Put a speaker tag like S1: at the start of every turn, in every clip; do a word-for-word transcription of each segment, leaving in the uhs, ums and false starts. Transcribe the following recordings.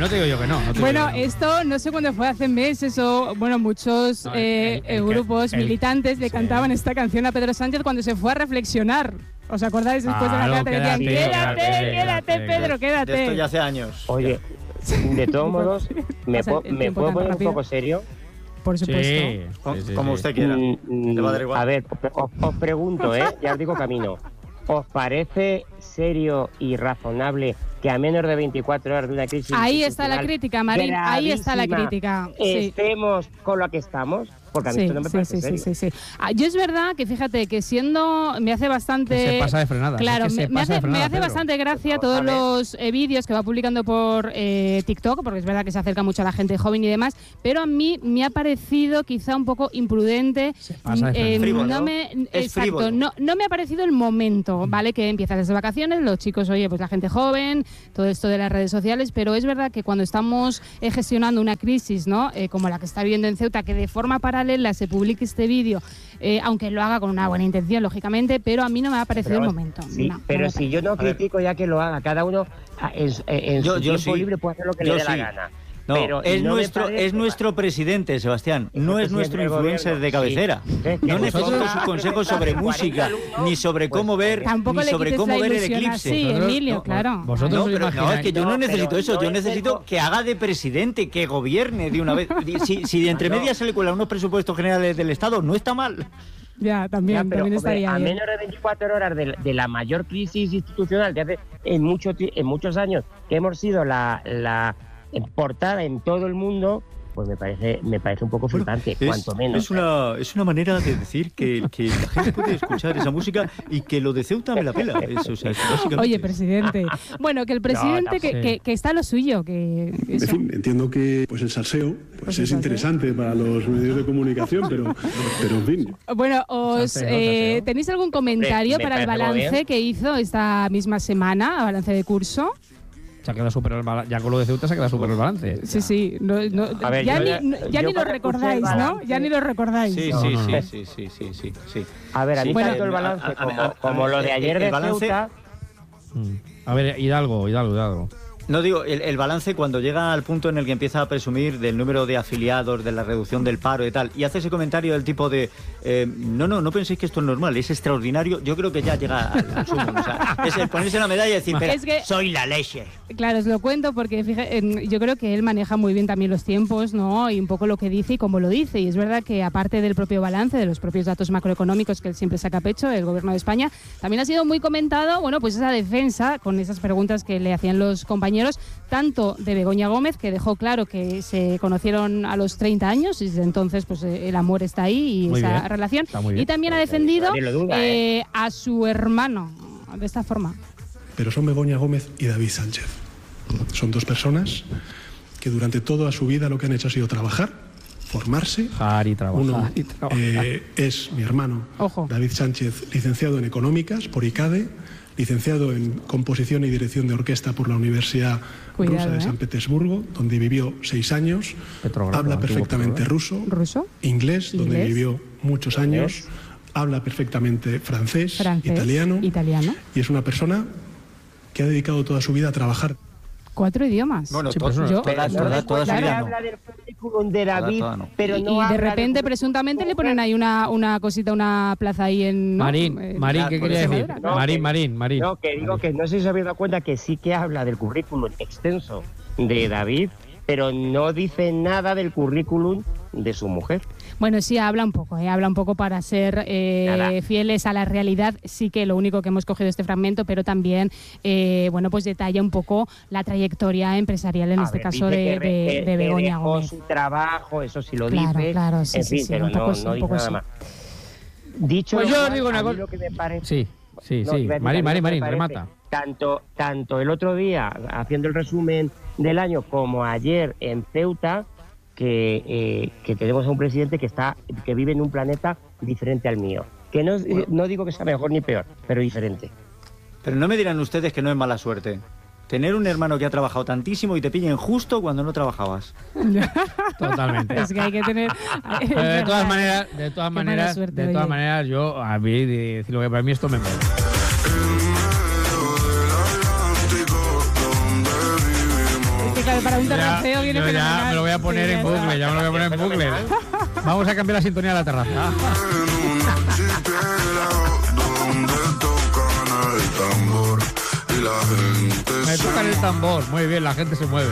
S1: no te digo yo que no. no te
S2: Bueno,
S1: digo yo que no.
S2: esto no sé cuándo fue, hace meses o, bueno, muchos
S1: No,
S2: eh,
S1: el- el- el-
S2: grupos
S1: el-
S2: militantes le
S1: sí.
S2: cantaban esta canción a Pedro Sánchez cuando se fue a reflexionar. ¿Os acordáis? Después
S1: Claro,
S2: de la carta decían,
S1: quédate,
S2: quédate,
S1: quédate,
S2: quédate,
S1: quédate,
S2: Pedro, quédate.
S3: De esto ya hace años.
S4: Oye, de todos modos, ¿me,
S2: Pasa
S4: po-
S2: el
S4: ¿me
S2: tiempo
S4: puedo
S2: tan
S4: poner un
S2: rápido.
S4: poco serio?
S2: Por supuesto.
S1: Sí,
S3: Co-
S1: sí, sí,
S3: como
S1: sí.
S3: usted quiera.
S4: Mm, mm,
S3: Le va a dar igual.
S4: A ver, os, os pregunto, ¿eh? Ya os digo camino. ¿Os parece serio y razonable que a menos de veinticuatro horas de una crisis
S2: Ahí está la
S4: institucional
S2: crítica, Marín, ahí está la
S4: gravísima,
S2: crítica. Sí.
S4: estemos con lo que estamos? Porque a mí
S2: Sí,
S4: esto no me
S2: sí,
S4: parece
S2: sí,
S4: serio.
S2: sí, sí, sí. Ah, yo es verdad que fíjate que siendo me hace bastante
S1: Que se pasa de frenada.
S2: claro,
S1: es que
S2: me,
S1: se
S2: me
S1: pasa
S2: hace,
S1: de frenada,
S2: me hace
S1: Pedro.
S2: bastante gracia
S4: A
S2: todos
S4: ver.
S2: los eh, vídeos que va publicando por eh, TikTok, porque es verdad que se acerca mucho a la gente joven y demás, pero a mí me ha parecido quizá un poco imprudente.
S1: Se pasa de
S2: eh,
S1: frenada.
S3: Frívolo.
S2: no me
S3: Es
S2: exacto,
S3: frívolo.
S2: no, no me ha parecido el momento, ¿vale? Que empiezas las vacaciones, los chicos, oye, pues la gente joven, todo esto de las redes sociales, pero es verdad que cuando estamos eh, gestionando una crisis, ¿no? Eh, como la que está viviendo en Ceuta, que de forma paralela se publique este vídeo, eh, aunque lo haga con una buena intención, lógicamente, pero a mí no me ha parecido
S4: Pero,
S2: el momento.
S4: sí,
S2: no, no
S4: pero
S2: me
S4: si yo no
S3: A ver.
S4: critico ya que lo haga, cada uno ah, en, en
S3: Yo-
S4: su
S3: yo
S4: tiempo
S3: sí.
S4: libre puede hacer lo que
S3: Yo
S4: le dé
S3: sí.
S4: la gana.
S3: No,
S4: Pero
S3: es,
S4: no me
S3: nuestro,
S4: parece-
S3: es nuestro presidente, Sebastián, no es
S4: presidente
S3: nuestro
S4: del
S3: influencer
S4: gobierno,
S3: de cabecera.
S4: sí. Es que
S3: No necesito
S4: vosotros-
S3: sus consejos sobre música, ni sobre
S4: Pues,
S3: cómo ver,
S2: Tampoco
S3: ni
S2: le
S3: sobre
S2: quites
S3: cómo
S2: la
S3: ver el
S2: ilusión
S3: eclipse.
S2: así,
S1: Vosotros-
S2: Emilio,
S1: no,
S2: claro.
S1: vosotros
S3: No,
S1: os
S3: pero, no,
S1: imagináis-
S3: es que yo
S4: No,
S3: no necesito
S4: pero
S3: eso,
S4: no
S3: yo
S4: es
S3: necesito
S4: eso.
S3: que haga de presidente, que gobierne de una vez. Si, si de entre
S4: No.
S3: medias se le cuelan unos presupuestos generales del Estado, no está mal.
S2: Ya, también,
S4: Ya, pero,
S2: también
S4: hombre,
S2: estaría
S4: a
S2: bien.
S4: menos de veinticuatro horas de, de la mayor crisis institucional de hace en, mucho, ti- en muchos años, que hemos sido la, la portada en todo el mundo, pues me parece me parece un poco flipante,
S3: Es,
S4: cuanto menos.
S3: es una, es una manera de decir que, que la gente puede escuchar esa música y que lo de Ceuta me la pela. Eso, o sea, es básicamente-
S2: Oye, presidente. Bueno, que el presidente que,
S1: tampoco.
S2: que, que está a lo suyo, que
S5: En
S2: eso.
S5: fin, entiendo que pues el salseo pues,
S2: Pues el
S5: es
S2: salseo.
S5: interesante para los medios de comunicación, pero, pero en fin.
S2: Bueno, os
S1: Salseo,
S2: eh,
S1: salseo.
S2: ¿tenéis algún comentario
S4: Me- me
S2: para el
S4: parece muy
S2: balance
S4: bien.
S2: que hizo esta misma semana, balance de curso?
S1: Se ha quedado superado el balance. Ya con lo de Ceuta se ha quedado superado el balance.
S2: Sí, sí. No, no,
S4: A ver,
S2: ya
S4: yo
S2: ni,
S4: ya-
S2: no- ya
S4: yo
S2: ni lo
S4: cuando escuché
S2: recordáis,
S4: el
S2: ¿no?
S4: balance-
S2: Ya ni lo recordáis.
S3: Sí,
S1: No,
S3: sí,
S1: no,
S3: sí,
S1: no.
S3: sí, sí, sí, sí, sí.
S4: A ver, a mí
S3: Sí,
S4: tanto
S3: bueno,
S4: el balance
S3: a- a-
S4: como,
S3: a- a-
S4: como lo de
S3: el-
S4: ayer
S3: el
S4: de
S3: balance-
S4: Ceuta,
S1: Mm. A ver, Hidalgo, Hidalgo, Hidalgo.
S3: No digo, el, el balance cuando llega al punto en el que empieza a presumir del número de afiliados, de la reducción del paro y tal, y hace ese comentario del tipo de, eh, no, no, no penséis que esto es normal, es extraordinario, yo creo que ya llega al, al sumo. O sea, es el ponerse la medalla y decir, "Pero
S2: Es que-
S3: soy la leche".
S2: Claro, os lo cuento porque fíjate, en- yo creo que él maneja muy bien también los tiempos, ¿no? Y un poco lo que dice y cómo lo dice. Y es verdad que aparte del propio balance, de los propios datos macroeconómicos que él siempre saca pecho, el gobierno de España, también ha sido muy comentado, bueno, pues esa defensa con esas preguntas que le hacían los compañeros, tanto de Begoña Gómez, que dejó claro que se conocieron a los treinta años y desde entonces pues eh, el amor está ahí y
S1: Muy
S2: esa
S1: bien,
S2: relación.
S1: está muy bien.
S2: Y también ha defendido
S4: Nadie lo duda,
S2: eh, a su hermano de esta forma.
S5: Pero son Begoña Gómez y David Sánchez. Son dos personas que durante toda su vida lo que han hecho ha sido trabajar, formarse.
S1: Jari, trabajar.
S5: Uno
S1: y trabajar.
S5: eh, es mi hermano,
S2: Ojo.
S5: David Sánchez, licenciado en Económicas por I C A D E, licenciado en Composición y Dirección de Orquesta por la Universidad
S2: Cuidado,
S5: Rusa de
S2: ¿eh?
S5: San Petersburgo, donde vivió seis años.
S1: Petrogrado,
S5: Habla
S1: antiguo
S5: perfectamente
S1: Petrogrado.
S5: ruso,
S2: ¿Ruso?
S5: inglés, donde
S2: Inglés.
S5: vivió muchos años. Habla perfectamente francés,
S2: Francés,
S5: italiano,
S2: italiano.
S5: y es una persona que ha dedicado toda su vida a trabajar.
S2: Cuatro idiomas.
S3: Bueno,
S1: Sí,
S3: to-
S1: pero eso no-
S2: Yo-
S3: toda,
S4: no
S3: toda,
S4: recuerdo
S3: toda su
S4: que
S3: vida no.
S4: habla del currículum de David,
S3: Toda, toda no.
S4: pero
S2: y,
S4: no
S2: y de
S4: habla del
S2: repente,
S4: currículum.
S2: presuntamente, le ponen ahí una, una cosita, una plaza ahí en... ¿no?
S1: Marín,
S2: Eh,
S1: Marín, ¿qué
S3: por
S1: quería
S3: eso-
S1: decir?
S2: No,
S1: Marín,
S4: que-
S1: Marín, Marín.
S4: No, que digo que no sé si os habéis dado cuenta que sí que habla del currículum extenso de David, pero no dice nada del currículum de su mujer.
S2: Bueno, sí, habla un poco, ¿eh? habla un poco para ser eh,
S4: Nada.
S2: fieles a la realidad. Sí que lo único que hemos cogido este fragmento, pero también, eh, bueno, pues detalla un poco la trayectoria empresarial, en
S4: A
S2: este
S4: ver,
S2: caso,
S4: dice
S2: de,
S4: que re-
S2: de-
S4: que-
S2: de
S4: que
S2: Begoña
S4: dejó
S2: Gómez.
S4: su trabajo, eso sí lo
S2: Claro,
S4: dice.
S2: claro, sí,
S4: en
S2: sí,
S4: fin,
S2: sí,
S4: pero
S2: un poco
S4: no,
S2: sí,
S4: no
S2: un
S4: dice
S2: poco
S4: nada
S2: sí.
S4: más. Dicho
S1: Pues
S4: lo
S1: yo os
S4: cual,
S1: digo una
S4: a mí
S1: cosa-
S4: lo que me parece-
S1: Sí, sí,
S4: No,
S1: sí.
S4: iba a decir,
S1: Marín,
S4: a mí
S1: Marín,
S4: lo
S1: Marín,
S4: que me
S1: remata.
S4: parece, Tanto, tanto el otro día, haciendo el resumen del año, como ayer en Ceuta, que, eh, que tenemos a un presidente que está que vive en un planeta diferente al mío. Que no, no digo que sea mejor ni peor, pero diferente.
S3: Pero no me dirán ustedes que no es mala suerte. Tener un hermano que ha trabajado tantísimo y te pillen justo cuando no trabajabas.
S1: Totalmente.
S2: Es que hay que tener...
S1: Pero de todas maneras, de todas
S2: Qué mala
S1: maneras,
S2: suerte,
S1: de todas
S2: oye.
S1: maneras, yo a mí de decir lo que para mí esto me mola.
S2: Es que que claro, para un terraceo viene
S1: yo ya
S2: fenomenal.
S1: me lo voy a poner
S2: Sí,
S1: en
S2: ya
S1: bucle,
S2: está.
S1: ya me lo voy a poner en bucle. Vamos a cambiar la sintonía de la terraza. Me tocan el tambor, muy bien, la gente se mueve.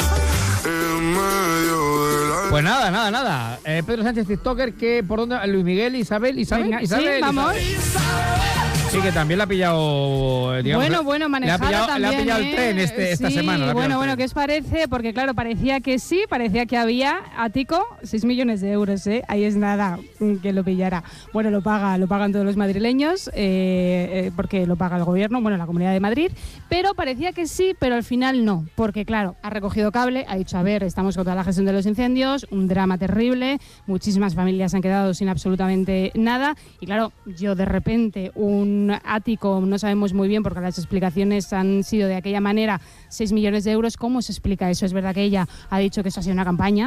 S1: Pues nada, nada, nada. Eh, Pedro Sánchez, TikToker, que por dónde. Luis Miguel, Isabel, Isabel,
S2: Venga,
S1: Isabel.
S2: sí, vamos.
S1: Isabel. Sí, que también le ha pillado, digamos.
S2: Bueno, bueno, manejada
S1: le ha pillado,
S2: también,
S1: le ha pillado el
S2: ¿eh?
S1: tren este, esta
S2: sí,
S1: semana. le ha pillado
S2: bueno,
S1: el
S2: bueno,
S1: tren.
S2: ¿qué os parece? Porque claro, parecía que sí, parecía que había, ático, seis millones de euros, ¿eh? Ahí es nada que lo pillara. Bueno, lo paga, lo pagan todos los madrileños, eh, eh, porque lo paga el gobierno, bueno, la Comunidad de Madrid, pero parecía que sí, pero al final no, porque claro, ha recogido cable, ha dicho, a ver, estamos con toda la gestión de los incendios, un drama terrible, muchísimas familias han quedado sin absolutamente nada, y claro, yo de repente, un ático, no sabemos muy bien porque las explicaciones han sido de aquella manera, seis millones de euros. ¿Cómo se explica eso? Es verdad que ella ha dicho que eso ha sido una campaña,